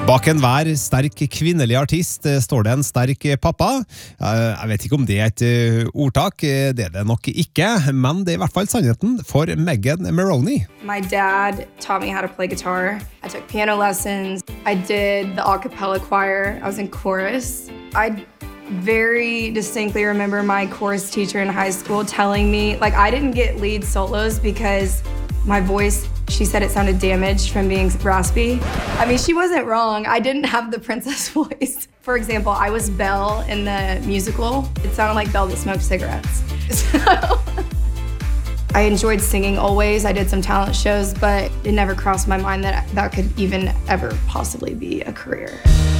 Bak enhver sterk kvinnelig artist står det en sterk pappa. Jeg vet ikke om det er et ordtak, det er det nok ikke, men det er i hvert fall sannheten for Megan Moroney. My dad taught me how to play guitar. I took piano lessons. I did the a cappella choir. I was in chorus. I very distinctly remember my chorus teacher in high school telling me, like, I didn't get lead solos because my voice, she said it sounded damaged from being raspy. I mean, she wasn't wrong. I didn't have the princess voice. For example, I was Belle in the musical. It sounded like Belle that smoked cigarettes. So I enjoyed singing always. I did some talent shows, but it never crossed my mind that that could even ever possibly be a career.